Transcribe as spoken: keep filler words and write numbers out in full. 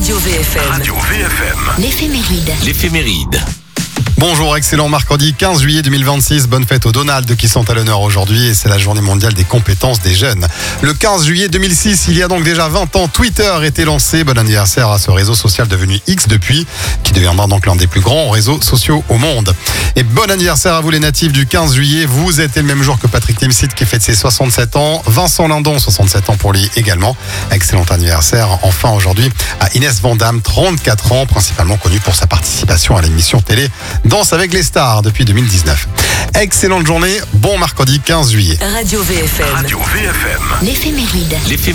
Radio V F M. Radio V F M. L'éphéméride. L'éphéméride. Bonjour, excellent mercredi quinze juillet deux mille vingt-six. Bonne fête aux Donald qui sont à l'honneur aujourd'hui et c'est la journée mondiale des compétences des jeunes. Le quinze juillet deux mille six, il y a donc déjà vingt ans, Twitter était lancé. Bon anniversaire à ce réseau social devenu X depuis, qui deviendra donc l'un des plus grands réseaux sociaux au monde. Et bon anniversaire à vous les natifs du quinze juillet. Vous êtes le même jour que Patrick Timsit qui fête ses soixante-sept ans. Vincent Lindon, soixante-sept ans pour lui également. Excellent anniversaire enfin aujourd'hui à Inès Vandamme, trente-quatre ans, principalement connue pour sa participation à l'émission télé Danse avec les stars depuis deux mille dix-neuf. Excellente journée, bon mercredi quinze juillet. Radio V F M. Radio V F M. L'éphéméride. L'éphéméride.